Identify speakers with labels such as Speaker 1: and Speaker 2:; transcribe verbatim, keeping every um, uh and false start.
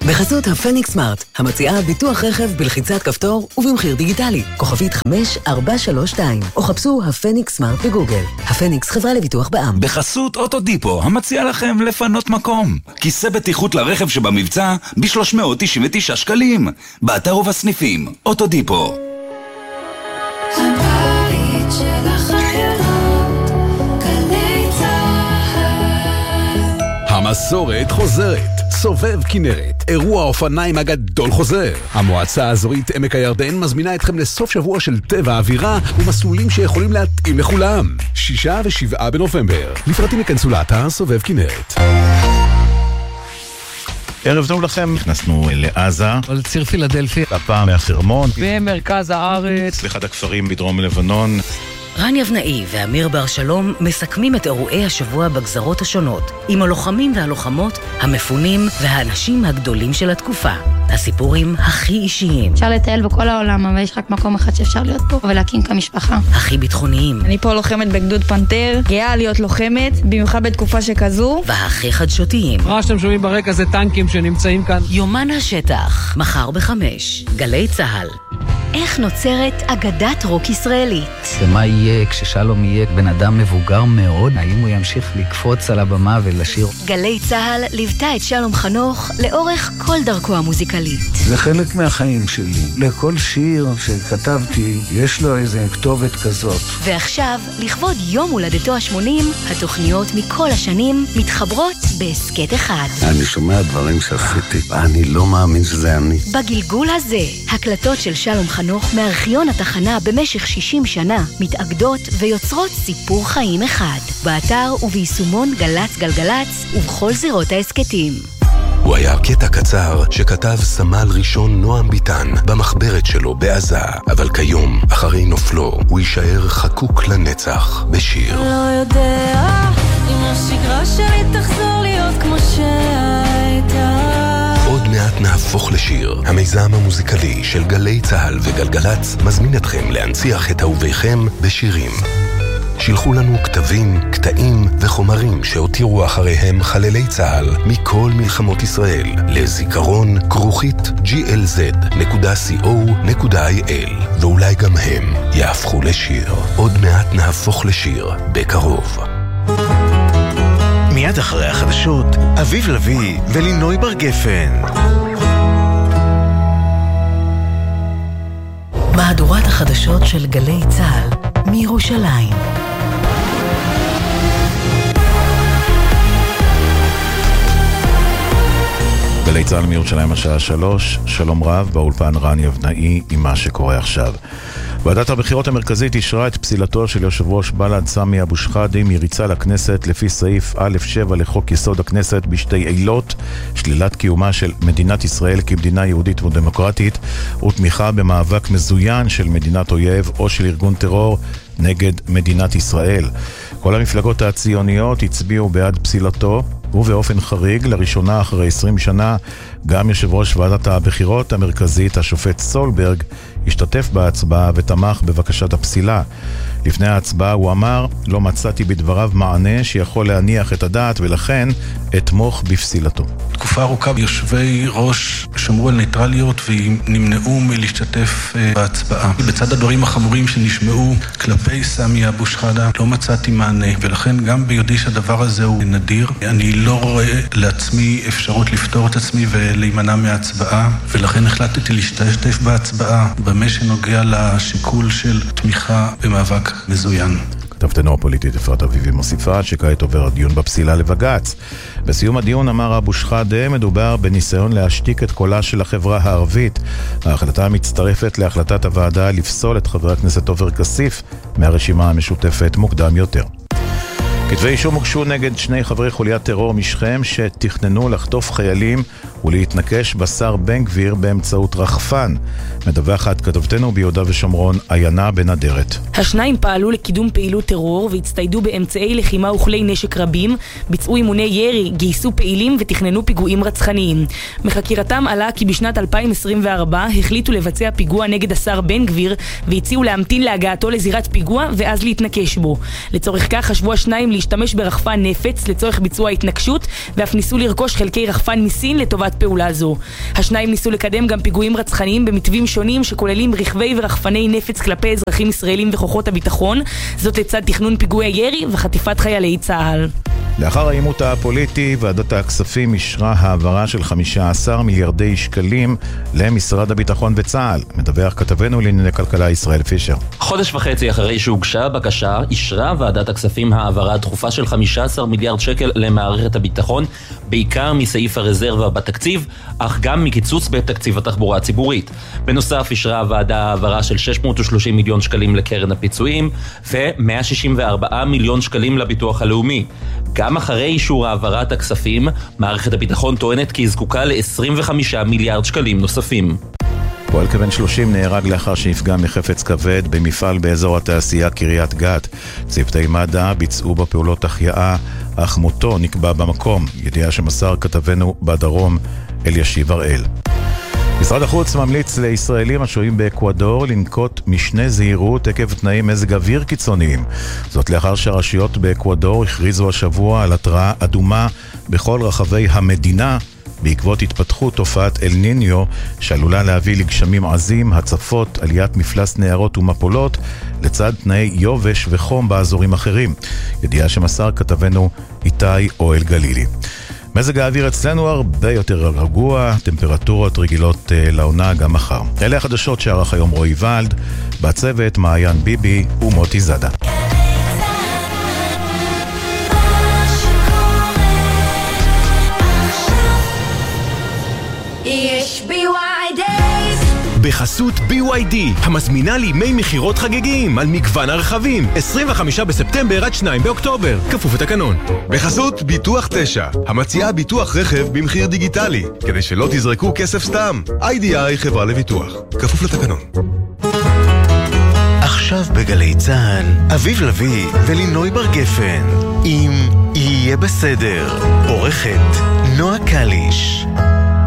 Speaker 1: בחסות הפניקס סמארט, המציעה ביטוח רכב בלחיצת כפתור ובמחיר דיגיטלי. כוכבית חמש ארבע שלוש שתיים, או חפשו הפניקס סמארט בגוגל. הפניקס חברה לביטוח בע"מ.
Speaker 2: בחסות אוטודיפו, המציע לכם לפנות מקום. כיסא בטיחות לרכב שבמבצע ב-שלוש מאות תשעים ותשעה שקלים. באתר ובסניפים, אוטודיפו.
Speaker 3: הבית של החיילות, גלי צהל.
Speaker 4: המסורת חוזרת. סובב כנרת, אירוע האופניים הגדול חוזר. המועצה האזורית עמק הירדן מזמינה אתכם לסוף שבוע של טבע אווירה ומסלולים שיכולים להתאים לכולם. שישה ושבעה בנובמבר. לפרטים יכנסו לאתר סובב כנרת.
Speaker 5: ערב טוב לכם, נכנסנו לעזה,
Speaker 6: על ציר פילדלפי,
Speaker 5: הפעם מהחרמון,
Speaker 6: במרכז הארץ,
Speaker 5: באחד הכפרים בדרום לבנון.
Speaker 1: רן יבנאי ואמיר בר שלום מסכמים את אירועי השבוע בגזרות השונות, עם הלוחמים והלוחמות, המפונים והאנשים הגדולים של התקופה. הסיפורים הכי אישיים.
Speaker 7: אפשר לטייל בכל העולם, אבל יש רק מקום אחד שאפשר להיות פה ולהקים כמשפחה.
Speaker 1: הכי ביטחוניים.
Speaker 8: אני פה לוחמת בגדוד פנתר, גאה להיות לוחמת, במיוחד בתקופה שכזו.
Speaker 1: והכי חדשותיים.
Speaker 6: מה שאתם שומעים ברקע זה טנקים שנמצאים כאן.
Speaker 1: יומן השטח, מחר בחמש, גלי צהל. איך נוצרת אגדת רוק ישראלית?
Speaker 9: ומה יהיה כששלום יהיה בן אדם מבוגר מאוד? האם הוא ימשיך לקפוץ על הבמה ולשיר?
Speaker 1: גלי צהל ליוותה את שלום חנוך לאורך כל דרכו המוזיקלית.
Speaker 10: זה חלק מהחיים שלי. לכל שיר שכתבתי יש לו איזה כתובת כזאת.
Speaker 1: ועכשיו, לכבוד יום הולדתו ה-שמונים, התוכניות מכל השנים מתחברות בעסקת אחד.
Speaker 10: אני שומע דברים שעשיתי, אני לא מאמין שזה אני.
Speaker 1: בגלגול הזה, הקלטות של שלום חנוך מארכיון התחנה במשך שישים שנה מתאגדות ויוצרות סיפור חיים אחד. באתר וביישומון גלץ גלגלץ ובכל זירות העסקתים.
Speaker 11: הוא היה קטע קצר שכתב סמל ראשון נועם ביטן במחברת שלו בעזה, אבל כיום, אחרי נופלו, הוא יישאר חקוק לנצח בשיר.
Speaker 3: לא יודע אם השגרה שלי תחזור להיות כמו שהייתה.
Speaker 11: עוד מעט נהפוך לשיר. המיזם המוזיקלי של גלי צהל וגלגלץ מזמין אתכם להנציח את אהוביכם בשירים. שילחו לנו כתבים, קטעים וחומרים שהותירו אחריהם חללי צהל מכל מלחמות ישראל לזיכרון כרוכית ג'י אל זד נקודה סי או נקודה איי אל, ואולי גם הם יהפכו לשיר. עוד מעט נהפוך לשיר בקרוב.
Speaker 12: מיד אחרי החדשות, אביב לוי ולינוי בר גפן.
Speaker 1: מהדורת החדשות של גלי צהל מירושלים.
Speaker 5: גלי צהל מירושלים השעה שלוש, שלום רב, באולפן רן יבנאי עם מה שקורה עכשיו. ועדת הבחירות המרכזית אישרה את פסילתו של יושב ראש בל"ד סמי אבו שחאדה מריצה לכנסת לפי סעיף א' שבע לחוק יסוד הכנסת בשתי עילות: שלילת קיומה של מדינת ישראל כמדינה יהודית ודמוקרטית ותמיכה במאבק מזוין של מדינת אויב או של ארגון טרור נגד מדינת ישראל. כל המפלגות הציוניות הצביעו בעד פסילתו, ובאופן חריג, לראשונה אחרי עשרים שנה, גם יושב ראש ועדת הבחירות המרכזית, השופט סולברג, השתתף בהצבעה ותמך בבקשת הפסילה. לפני ההצבעה הוא אמר, לא מצאתי בדבריו מענה שיכול להניח את הדעת, ולכן אתמוך בפסילתו.
Speaker 13: תקופה ארוכה יושבי ראש שמרו על ניטרליות ונמנעו מלהשתתף בהצבעה. בצד הדברים החמורים שנשמעו כלפי סמי אבו שחאדה לא מצאתי מענה, ולכן גם ביודעי שהדבר הזה הוא נדיר, אני לא רואה לעצמי אפשרות לפתור את עצמי ולהימנע מההצבעה, ולכן החלטתי להשתתף בהצבעה במה שנוגע לשיקול של תמיכה במאבק מזוין.
Speaker 5: כתבתנו הפוליטית אפרת אביבי מוסיפה שכעת עובר הדיון בפסילה לבג"ץ. בסיום הדיון אמר אבו שחאדה, מדובר בניסיון להשתיק את קולה של החברה הערבית. ההחלטה מצטרפת להחלטת הוועדה לפסול את חבר הכנסת עופר כסיף מהרשימה המשותפת מוקדם יותר. כתבי אישום הוגשו נגד שני חברי חוליית טרור משכם שתכננו לחטוף חיילים ולהתנקש בשר בן גביר באמצעות רחפן. מדווחת כתבתנו ביהודה ושומרון עיינה בנדרת.
Speaker 8: השניים פעלו לקידום פעילות טרור והצטיידו באמצעי לחימה וכלי נשק רבים, ביצעו אימוני ירי, גייסו פעילים ותכננו פיגועים רצחניים. מחקירתם עלה כי בשנת אלפיים עשרים וארבע החליטו לבצע פיגוע נגד השר בן גביר והציעו להמתין להגעתו לזירת פיגוע ואז להתנקש בו. לצורך כך חשבו השניים להשתמש ברחפן נפץ לצורך ביצוע התנקשות, ואף ניסו לרכוש חלקי רחפן מסין לטובת פעולה זו. השניים ניסו לקדם גם פיגועים רצחניים במתווים שונים שכוללים רכבי ורחפני נפץ כלפי אזרחים ישראלים וכוחות הביטחון, זאת לצד תכנון פיגועי ירי וחטיפת חיילי צה"ל.
Speaker 5: לאחר העימות הפוליטי, ועדת הכספים אישרה העברה של חמישה עשר מיליארדי שקלים למשרד הביטחון וצה"ל. מדווח כתבנו לענייני כלכלה ישראל פישר.
Speaker 14: חודש וחצי אחרי שהוגשה הבקשה, אישרה ועדת הכספים העברה דחופה של חמישה עשר מיליארד שקל למערכת הביטחון, בעיקר מסעיף הרזרבה בתקציב, אך גם מקיצוץ בתקציב התחבורה הציבורית. בנוסף, אישרה הוועדה העברה של שש מאות ושלושים מיליון שקלים לקרן הפיצויים, ו-מאה שישים וארבעה מיליון שקלים לביטוח הלאומי. גם אחרי אישור העברת הכספים, מערכת הביטחון טוענת כי היא זקוקה ל-עשרים וחמישה מיליארד שקלים נוספים.
Speaker 5: פועל כבן שלושים נהרג לאחר שנפגע מחפץ כבד במפעל באזור התעשייה קריית גת. צוותי מד"א ביצעו בפעולות החייאה, אך מותו נקבע במקום. ידיעה שמסר כתבנו בדרום אלישיב הראל. משרד החוץ ממליץ לישראלים השוהים באקוודור לנקוט משנה זהירות עקב תנאי מזג אוויר קיצוניים. זאת לאחר שהרשויות באקוודור הכריזו השבוע על התראה אדומה בכל רחבי המדינה בעקבות התפתחות תופעת אל ניניו שעלולה להביא לגשמים עזים, הצפות, עליית מפלס נהרות ומפולות, לצד תנאי יובש וחום באזורים אחרים. ידיעה שמסר כתבנו איתי אוהל גלילי. מזג האוויר אצלנו הרבה יותר רגוע, טמפרטורות רגילות uh, לעונה גם מחר. אלה החדשות שערך היום רועי ולד, בצוות מעיין ביבי ומוטי זדה.
Speaker 15: יש בי וואי Days בחסות בי וואי די, המזמינה לימי מחירות חגגיים על מגוון הרכבים, עשרים וחמישה בספטמבר עד שניים באוקטובר, כפוף לתקנון.
Speaker 16: בחסות ביטוח תשע, המציעה ביטוח רכב במחיר דיגיטלי, כדי שלא תזרקו כסף סתם. איי די איי חברה לביטוח, כפוף לתקנון.
Speaker 12: עכשיו בגלי צהל, אביב לוי ולינוי בר גפן, אם יהיה בסדר, עורכת נועה קליש.